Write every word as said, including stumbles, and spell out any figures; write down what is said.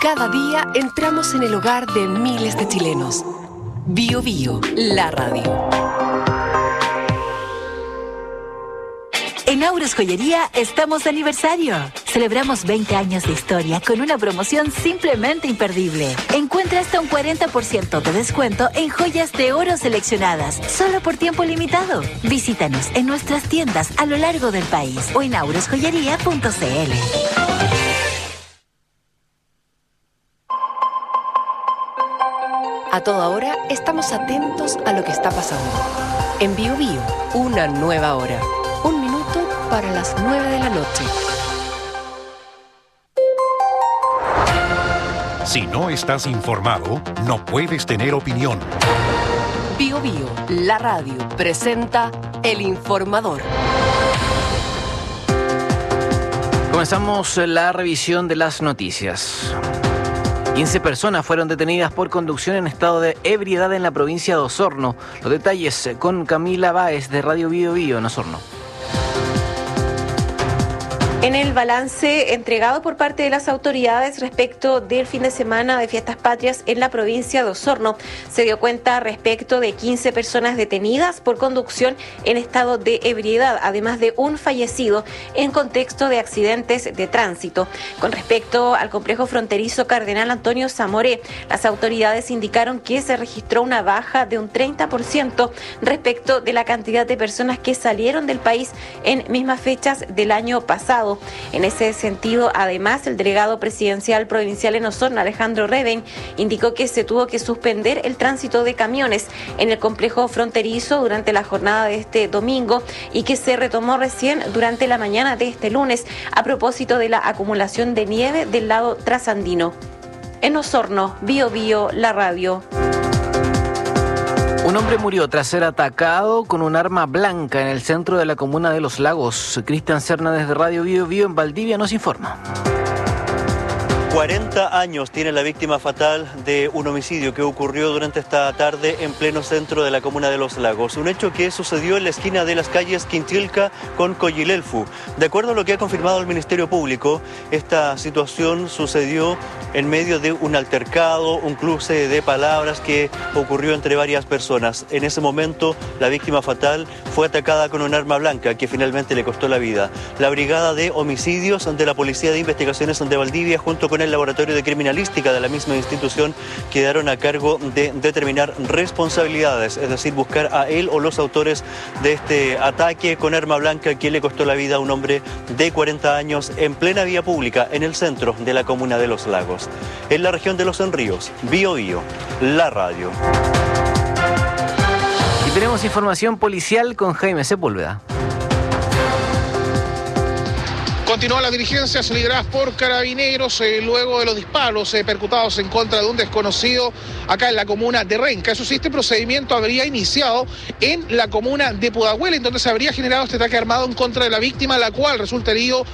Cada día entramos en el hogar de miles de chilenos. Bio Bio, la radio. En Auros Joyería estamos de aniversario. Celebramos veinte años de historia con una promoción simplemente imperdible. Encuentra hasta un cuarenta por ciento de descuento en joyas de oro seleccionadas, solo por tiempo limitado. Visítanos en nuestras tiendas a lo largo del país o en auros joyería punto c l. A toda hora estamos atentos a lo que está pasando. En Bio Bio, una nueva hora. Un minuto para las nueve de la noche. Si no estás informado, no puedes tener opinión. Bio Bio, la radio, presenta El Informador. Comenzamos la revisión de las noticias. quince personas fueron detenidas por conducción en estado de ebriedad en la provincia de Osorno. Los detalles con Camila Báez de Radio Bio Bio en Osorno. En el balance entregado por parte de las autoridades respecto del fin de semana de Fiestas Patrias en la provincia de Osorno, se dio cuenta respecto de quince personas detenidas por conducción en estado de ebriedad, además de un fallecido en contexto de accidentes de tránsito. Con respecto al complejo fronterizo Cardenal Antonio Zamoré, las autoridades indicaron que se registró una baja de un treinta por ciento respecto de la cantidad de personas que salieron del país en mismas fechas del año pasado. En ese sentido, además, el delegado presidencial provincial en Osorno, Alejandro Reben, indicó que se tuvo que suspender el tránsito de camiones en el complejo fronterizo durante la jornada de este domingo y que se retomó recién durante la mañana de este lunes a propósito de la acumulación de nieve del lado trasandino. En Osorno, Bio Bio, la radio. Un hombre murió tras ser atacado con un arma blanca en el centro de la comuna de Los Lagos. Cristian Serna desde Radio Bio Bio en Valdivia nos informa. cuarenta años tiene la víctima fatal de un homicidio que ocurrió durante esta tarde en pleno centro de la comuna de Los Lagos. Un hecho que sucedió en la esquina de las calles Quintilca con Coyilelfu. De acuerdo a lo que ha confirmado el Ministerio Público, esta situación sucedió en medio de un altercado, un cruce de palabras que ocurrió entre varias personas. En ese momento, la víctima fatal fue atacada con un arma blanca que finalmente le costó la vida. La Brigada de Homicidios de la Policía de Investigaciones de Valdivia, junto con el Laboratorio de Criminalística de la misma institución, quedaron a cargo de determinar responsabilidades, es decir, buscar a él o los autores de este ataque con arma blanca que le costó la vida a un hombre de cuarenta años en plena vía pública en el centro de la comuna de Los Lagos. En la región de Los Enríos, Bio Bio, la radio. Y tenemos información policial con Jaime Sepúlveda. Continúan las diligencias lideradas por carabineros eh, luego de los disparos eh, percutados en contra de un desconocido acá en la comuna de Renca. Eso sí, este procedimiento habría iniciado en la comuna de Pudahuel, en donde se habría generado este ataque armado en contra de la víctima, la cual resulta herido